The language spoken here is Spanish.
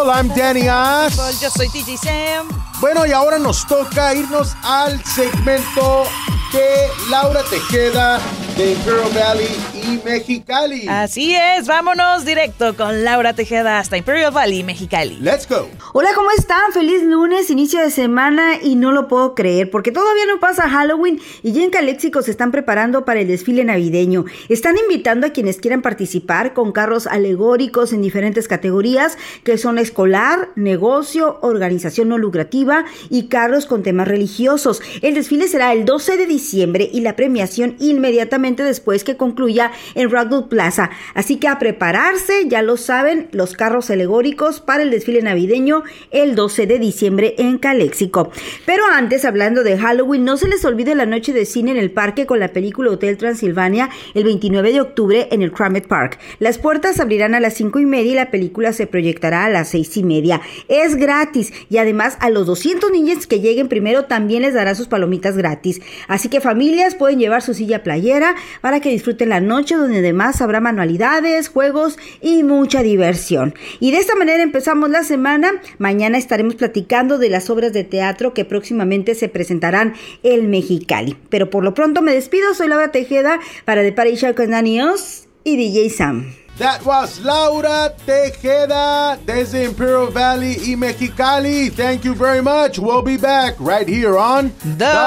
I'm Danny Oz. Yo soy DJ Sam. Bueno, y ahora nos toca irnos al segmento de Laura Tejeda de Imperial Valley y Mexicali. Así es, vámonos directo con Laura Tejeda hasta Imperial Valley, Mexicali. Let's go. Hola, ¿cómo están? Feliz lunes, inicio de semana y no lo puedo creer porque todavía no pasa Halloween y ya en Caléxico se están preparando para el desfile navideño. Están invitando a quienes quieran participar con carros alegóricos en diferentes categorías que son escolar, negocio, organización no lucrativa y carros con temas religiosos. El desfile será el 12 de diciembre y la premiación inmediatamente después que concluya en Rockwood Plaza. Así que a prepararse, ya lo saben, los carros alegóricos para el desfile navideño el 12 de diciembre en Caléxico. Pero antes, hablando de Halloween, no se les olvide la noche de cine en el parque con la película Hotel Transilvania el 29 de octubre en el Cramet Park. Las puertas abrirán a las 5:30 y la película se proyectará a las 6:30. Es gratis y además a los 200 niños que lleguen primero también les dará sus palomitas gratis. Así que familias pueden llevar su silla playera para que disfruten la noche, donde además habrá manualidades, juegos y mucha diversión. Y de esta manera empezamos la semana. Mañana estaremos platicando de las obras de teatro que próximamente se presentarán en Mexicali. Pero por lo pronto me despido. Soy Laura Tejeda para The Party Show con Danny Oz y DJ Sam. That was Laura Tejeda desde Imperial Valley y Mexicali. Thank you very much. We'll be back right here on The